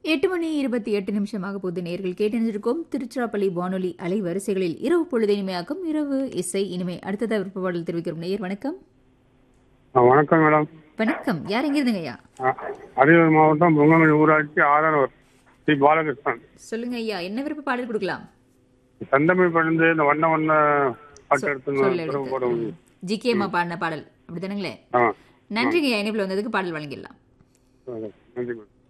8:28 போது நேர்கள் கேட்டறிஞ்சிருக்கோம். திருச்சிராப்பள்ளி வானொலி அலைவரிசைகளில் இரவு பொழுது இனிமையாக்கும் இரவு இசை இனிமை. அடுத்ததா விருப்ப பாடல் தெரிவிக்கிறோம். நேயர் வணக்கம். வணக்கம் மேடம். வணக்கம். யார் எங்க இருந்துங்க ஐயா? அரியலூர் மாவட்டம் பொங்கமணி ஊராட்சி ஆதரவர் ஸ்ரீ பாலகிருஷ்ணன். சொல்லுங்க ஐயா, என்ன விருப்ப பாடல் கொடுக்கலாம்? சந்தமிழ் பழுந்து இந்த வண்ண வண்ண பாட்டு சொல்லு எடுத்து ஜிகே அம்மா பாடின பாடல் அப்படித்தானுங்களே? நன்றிங்க ஐயா, இணைப்புல வந்ததுக்கு பாடல் வழங்கிடலாம். நன்றி மேடம்.